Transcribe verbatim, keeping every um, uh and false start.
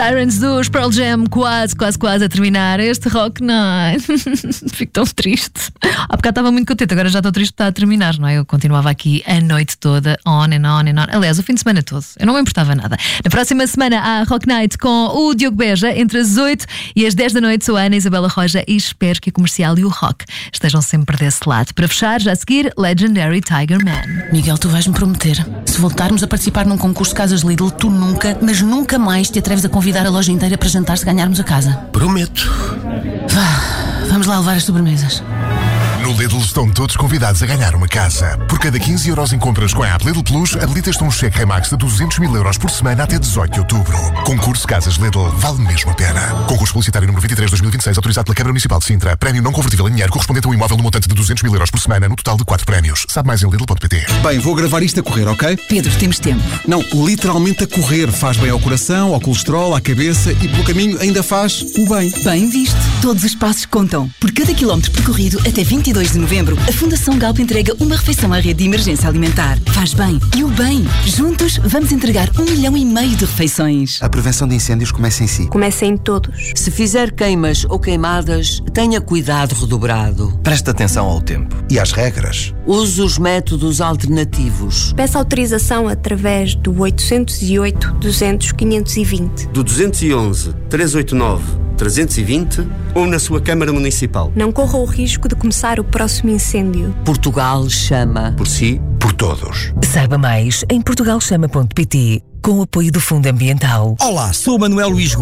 Sirens dos Pearl Jam, quase, quase, quase a terminar este Rock Night. Fico tão triste. Há bocado estava muito contente, agora já estou triste porque está a terminar, não é? Eu continuava aqui a noite toda, on and on and on. Aliás, o fim de semana todo. Eu não me importava nada. Na próxima semana há Rock Night com o Diogo Beja, entre as oito e as dez da noite. Sou a Ana Isabela Roja e espero que a Comercial e o Rock estejam sempre desse lado. Para fechar, já a seguir, Legendary Tiger Man. Miguel, tu vais-me prometer, se voltarmos a participar num concurso de casas Lidl, tu nunca, mas nunca mais te atreves a convidar a loja inteira para jantar se ganharmos a casa. Prometo. Vá, vamos lá levar as sobremesas. No Lidl estão todos convidados a ganhar uma casa. Por cada quinze euros em compras com a app Lidl Plus, habilitas-te um cheque Remax de duzentos mil euros por semana até dezoito de outubro. Concurso Casas Lidl, vale mesmo a pena. Concurso publicitário número vinte e três barra dois mil e vinte e seis, autorizado pela Câmara Municipal de Sintra. Prémio não convertível em dinheiro correspondente a um imóvel no montante de duzentos mil euros por semana, no total de quatro prémios. Sabe mais em Lidl ponto pt. Bem, vou gravar isto a correr, ok? Pedro, temos tempo. Não, literalmente a correr. Faz bem ao coração, ao colesterol, à cabeça e pelo caminho ainda faz o bem. Bem visto. Todos os passos contam. Por cada quilómetro percorrido até vinte e dois de novembro, a Fundação Galp entrega uma refeição à rede de emergência alimentar. Faz bem e o bem. Juntos vamos entregar um milhão e meio de refeições. A prevenção de incêndios começa em si. Começa em todos. Se fizer queimas ou queimadas, tenha cuidado redobrado. Preste atenção ao tempo e às regras. Use os métodos alternativos. Peça autorização através do oitocentos e oito, duzentos, quinhentos e vinte. Do duzentos e onze, trezentos e oitenta e nove, trezentos e vinte ou na sua Câmara Municipal. Não corra o risco de começar o próximo incêndio. Portugal chama. Por si, por todos. Saiba mais em portugal chama ponto pt, com o apoio do Fundo Ambiental. Olá, sou Manuel Luís